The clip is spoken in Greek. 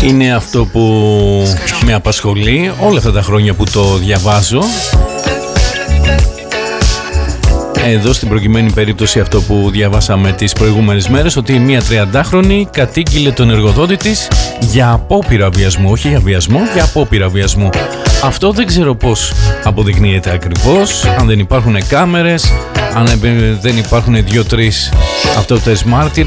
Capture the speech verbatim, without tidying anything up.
Είναι αυτό που με απασχολεί όλα αυτά τα χρόνια που το διαβάζω. Εδώ στην προκειμένη περίπτωση αυτό που διαβάσαμε τις προηγούμενες μέρες, ότι μια τριαντάχρονη κατήγγειλε τον εργοδότη της για απόπειρα βιασμού, όχι για βιασμό, για απόπειρα βιασμού. Αυτό δεν ξέρω πώς αποδεικνύεται ακριβώς, αν δεν υπάρχουν κάμερες, αν δεν υπάρχουν δύο-τρεις αυτόπτες μάρτυρες.